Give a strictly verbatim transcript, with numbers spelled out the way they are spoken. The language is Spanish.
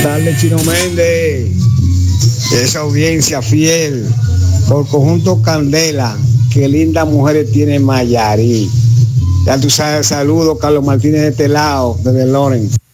tardes, Chino Méndez. Esa audiencia fiel. Por conjunto Candela. Qué lindas mujeres tiene Mayarí. Ya tú sabes, saludos, Carlos Martínez de este lado, desde Loren.